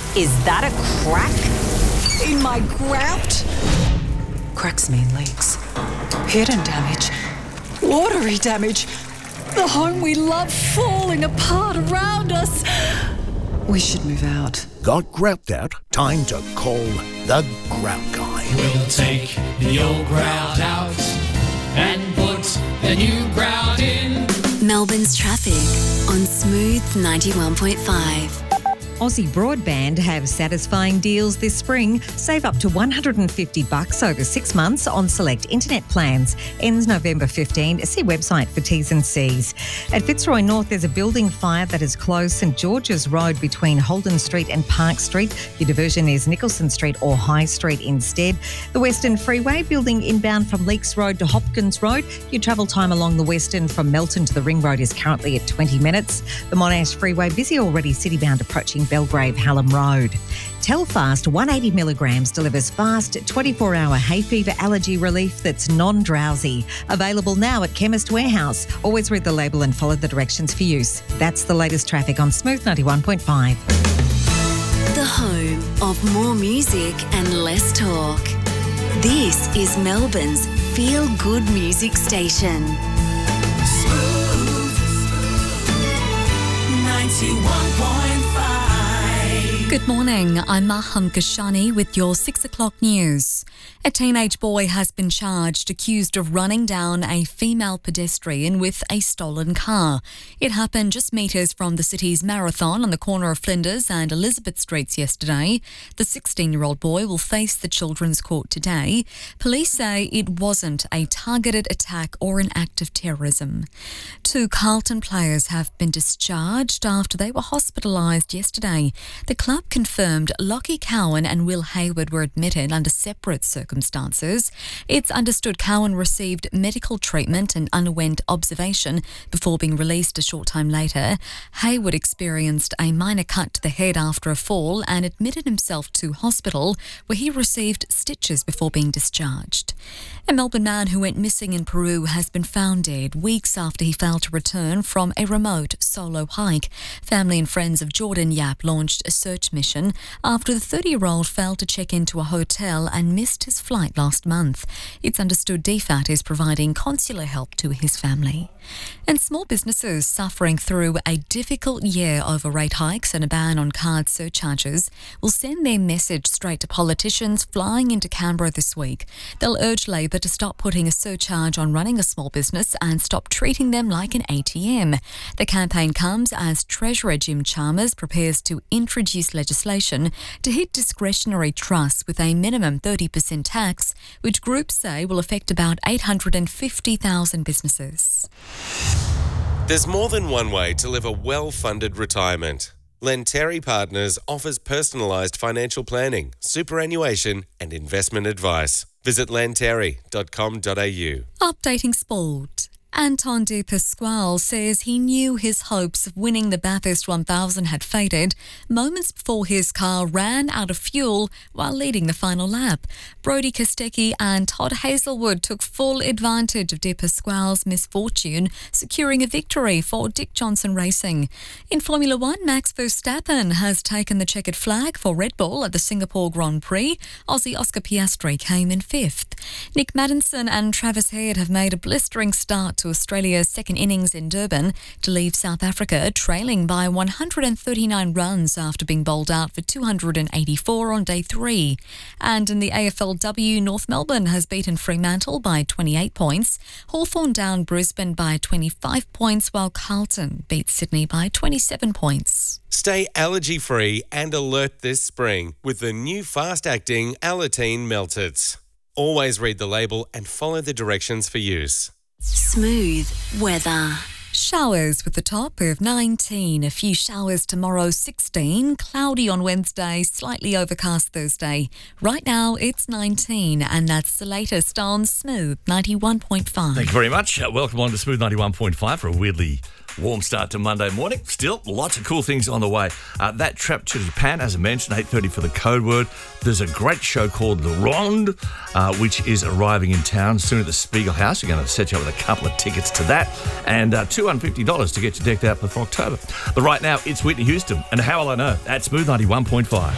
Is that a crack in my grout? Cracks mean leaks. Hidden damage. Watery damage. The home we love falling apart around us. We should move out. Got grout out? Time to call the Grout Guy. We'll take the old grout out and put the new grout in. Melbourne's traffic on Smooth 91.5. Aussie Broadband have satisfying deals this spring. Save up to $150 over 6 months on select internet plans. Ends November 15. See website for T's and C's. At Fitzroy North, there's a building fire that has closed St George's Road between Holden Street and Park Street. Your diversion is Nicholson Street or High Street instead. The Western Freeway building inbound from Leakes Road to Hopkins Road. Your travel time along the Western from Melton to the Ring Road is currently at 20 minutes. The Monash Freeway busy already, citybound approaching Belgrave Hallam Road. Telfast 180 milligrams delivers fast 24-hour hay fever allergy relief that's non-drowsy. Available now at Chemist Warehouse. Always read the label and follow the directions for use. That's the latest traffic on Smooth 91.5. The home of more music and less talk. This is Melbourne's feel-good music station. Smooth 91.5. Good morning, I'm Maham Kashani with your 6 o'clock news. A teenage boy has been charged accused of running down a female pedestrian with a stolen car. It happened just metres from the city's marathon on the corner of Flinders and Elizabeth Streets yesterday. The 16-year-old boy will face the Children's Court today. Police say it wasn't a targeted attack or an act of terrorism. 2 Carlton players have been discharged after they were hospitalised yesterday. The club confirmed Lockie Cowan and Will Hayward were admitted under separate circumstances. It's understood Cowan received medical treatment and underwent observation before being released a short time later. Hayward experienced a minor cut to the head after a fall and admitted himself to hospital, where he received stitches before being discharged. A Melbourne man who went missing in Peru has been found dead weeks after he failed to return from a remote solo hike. Family and friends of Jordan Yap launched a search mission after the 30-year-old failed to check into a hotel and missed his flight last month. It's understood DFAT is providing consular help to his family. And small businesses suffering through a difficult year over rate hikes and a ban on card surcharges will send their message straight to politicians flying into Canberra this week. They'll urge Labor to stop putting a surcharge on running a small business and stop treating them like an ATM. The campaign comes as Treasurer Jim Chalmers prepares to introduce legislation to hit discretionary trusts with a minimum 30% tax, which groups say will affect about 850,000 businesses. There's more than one way to live a well-funded retirement. Lenteri Partners offers personalised financial planning, superannuation and investment advice. Visit lenteri.com.au. Updating sport. Anton de Pasquale says he knew his hopes of winning the Bathurst 1000 had faded moments before his car ran out of fuel while leading the final lap. Brodie Kostecki and Todd Hazelwood took full advantage of de Pasquale's misfortune, securing a victory for Dick Johnson Racing. In Formula One, Max Verstappen has taken the checkered flag for Red Bull at the Singapore Grand Prix. Aussie Oscar Piastri came in 5th. Nick Maddinson and Travis Head have made a blistering start to Australia's second innings in Durban to leave South Africa trailing by 139 runs after being bowled out for 284 on day 3. And in the AFLW, North Melbourne has beaten Fremantle by 28 points. Hawthorn down Brisbane by 25 points, while Carlton beat Sydney by 27 points. Stay allergy-free and alert this spring with the new fast-acting Alateen Meltits. Always read the label and follow the directions for use. Smooth weather. Showers with a top of 19. A few showers tomorrow, 16. Cloudy on Wednesday, slightly overcast Thursday. Right now, it's 19, and that's the latest on Smooth 91.5. Thank you very much. Welcome on to Smooth 91.5 for a weirdly warm start to Monday morning. Still, lots of cool things on the way. That trip to Japan, as I mentioned, 8:30 for the code word. There's a great show called The Ronde, which is arriving in town soon at the Spiegel House. We're going to set you up with a couple of tickets to that and $250 to get you decked out for October. But right now, it's Whitney Houston. And how will I know? At Smooth 91.5.